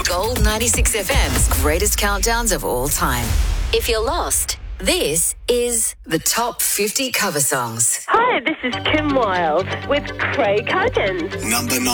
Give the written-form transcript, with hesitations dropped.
Gold 96 FM's greatest countdowns of all time. If you're lost, this is the Top 50 Cover Songs. Hi, this is Kim Wilde with Craig Huggins. Number 9.